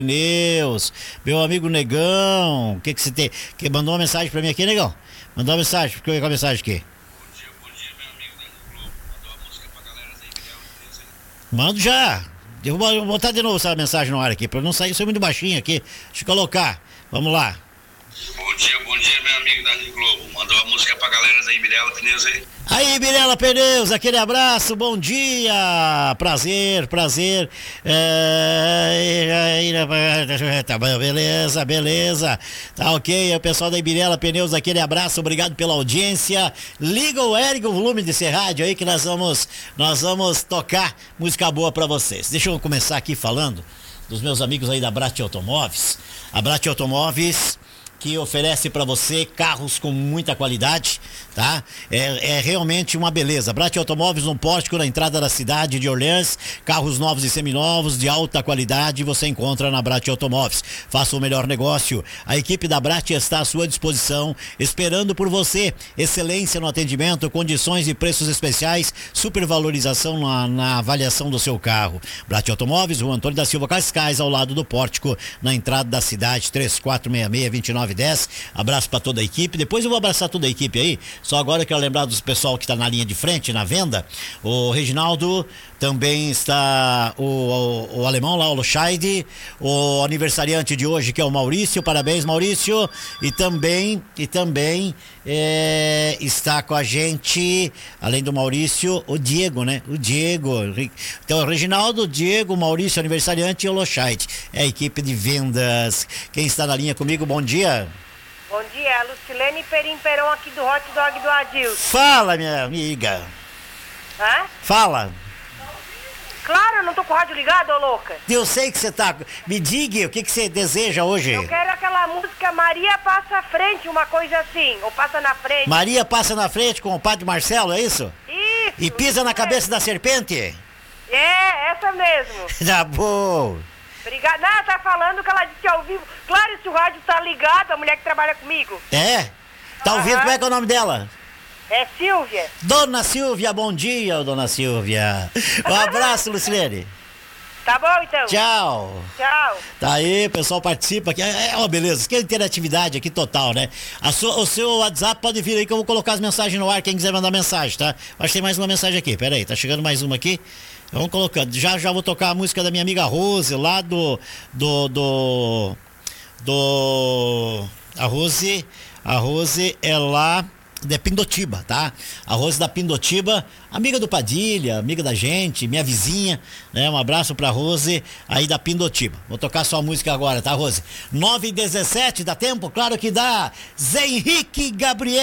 Neus, meu amigo Negão, o que você tem? Que mandou uma mensagem pra mim aqui, Negão? Mandou uma mensagem, porque eu ia com a mensagem aqui. Bom dia, meu amigo da Globo. Mandou uma música pra galera aí, Miguel. Mando já. Eu vou botar de novo essa mensagem no ar aqui, pra não sair, sou muito baixinho aqui. Deixa eu colocar. Vamos lá. Bom dia, meu amigo da Globo. Mandou uma música pra galera aí, Mirela Pneus aí. Aí, Mirela Pneus, aquele abraço, bom dia, prazer. Tá bom, beleza, tá ok, é o pessoal da Mirela Pneus, aquele abraço, obrigado pela audiência. Liga o volume desse rádio aí que nós vamos tocar música boa pra vocês. Deixa eu começar aqui falando dos meus amigos aí da Brat Automóveis. A Brat Automóveis, que oferece para você carros com muita qualidade, tá? É realmente uma beleza. Brat Automóveis, no pórtico na entrada da cidade de Orleans, carros novos e seminovos de alta qualidade você encontra na Brat Automóveis. Faça o melhor negócio. A equipe da Brat está à sua disposição, esperando por você. Excelência no atendimento, condições e preços especiais, supervalorização na avaliação do seu carro. Brat Automóveis, Rua Antônio da Silva Cascais, ao lado do pórtico, na entrada da cidade, 3466-2910. Abraço para toda a equipe. Depois eu vou abraçar toda a equipe aí. Só agora eu quero lembrar dos pessoal que está na linha de frente, na venda. O Reginaldo, também está o alemão lá, o Loscheide, o aniversariante de hoje, que é o Maurício. Parabéns, Maurício. E também está com a gente, além do Maurício, o Diego, né? O Diego. Então, o Reginaldo, o Diego, o Maurício, aniversariante, e o Loscheide. É a equipe de vendas. Quem está na linha comigo, bom dia. Bom dia, a Lucilene Perimperon aqui do Hot Dog do Adilson. Fala, minha amiga. Hã? Fala. Claro, eu não tô com o rádio ligado, ô louca. Eu sei que você tá. Me diga, o que você deseja hoje? Eu quero aquela música Maria Passa à Frente, uma coisa assim, ou Passa na Frente. Maria passa na frente com o padre Marcelo, é isso? Isso. E pisa na cabeça da serpente? É, essa mesmo. Tá bom. Obrigada. Não, tá falando que ela disse ao vivo. Claro, se o rádio tá ligado, a mulher que trabalha comigo. É? Tá ouvindo? Como é que é o nome dela? É Silvia. Dona Silvia, bom dia, dona Silvia. Um abraço, Lucilene. Tá bom, então. Tchau. Tchau. Tá aí, o pessoal participa aqui. É uma beleza, que interatividade aqui total, né? O seu WhatsApp pode vir aí que eu vou colocar as mensagens no ar, quem quiser mandar mensagem, tá? Acho que tem mais uma mensagem aqui, pera aí, tá chegando mais uma aqui. Vamos colocando, já vou tocar a música da minha amiga Rose, lá a Rose é lá de Pindotiba, tá? A Rose da Pindotiba, amiga do Padilha, amiga da gente, minha vizinha, né? Um abraço pra Rose aí da Pindotiba. Vou tocar sua música agora, tá, Rose? 9h17, dá tempo? Claro que dá. Zé Henrique Gabriel.